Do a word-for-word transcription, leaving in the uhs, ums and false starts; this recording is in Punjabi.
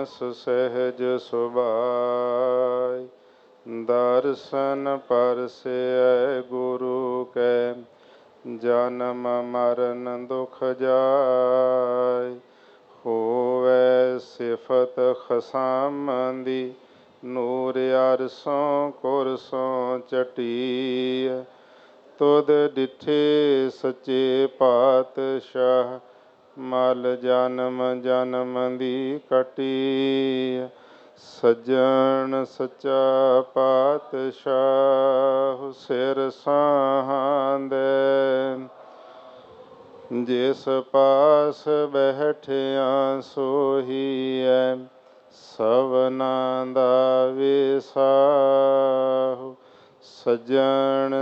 ਸੁਸਹਿਜ ਸੁਭਾਇ। ਦਰਸ਼ਨ ਪਰਸੈ ਗੁਰੂ ਕੈ, ਜਨਮ ਮਰਨ ਦੁਖ ਜਾਇ। ਹੋਵੈ ਸਿਫਤ ਖਸਮ ਦੀ, ਨੂਰ ਅਰਸੋਂ ਕੁਰਸੋਂ ਚਟੀਐ। ਤੁਧ ਡਿਠੇ ਸੱਚੇ ਪਾਤਸ਼ਾਹ, ਮਲ ਜਨਮ ਜਨਮ ਦੀ ਕਟੀਐ। ਸੱਜਣ ਸੱਚਾ ਪਾਤਸ਼ਾਹ, ਸਿਰ ਸਾਹਾੰਦੈ। ਜਿਸ ਪਾਸ ਬੈਠਿਆ ਸੋਹੀਐ, ਸਭਨਾ ਦਾ ਵਿਸਾਹੂ। ਸੱਜਣ